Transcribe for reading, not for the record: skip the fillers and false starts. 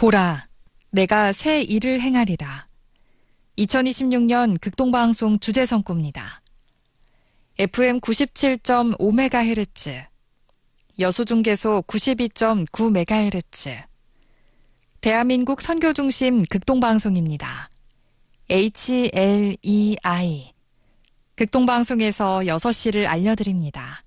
보라, 내가 새 일을 행하리라. 2026년 극동방송 주제 선고입니다. FM 97.5MHz, 여수중계소 92.9MHz, 대한민국 선교중심 극동방송입니다. HLEI, 극동방송에서 6시를 알려드립니다.